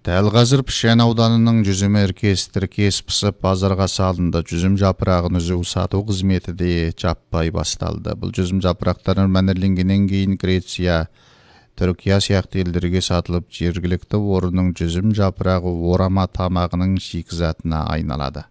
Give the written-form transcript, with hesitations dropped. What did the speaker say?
Дәл қазір Пішен ауданының жүзім оркестрі кесіп пісіп базарға салынды. Жүзім жапырағын үзу сату қызметі де жаппай басталды. Бұл жүзім жапырақтарын мәнерленгеннен кейін Греция, Түркия сияқты елдерге сатылып, жергілікті орынның жүзім жапырағы орама тамағының шикізатына айналады.